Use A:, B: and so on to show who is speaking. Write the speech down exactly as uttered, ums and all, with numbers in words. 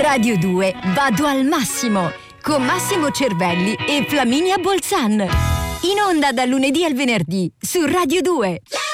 A: Radio due, vado al massimo, con Massimo Cervelli e Flaminia Bolzan. In onda dal lunedì al venerdì, su Radio due.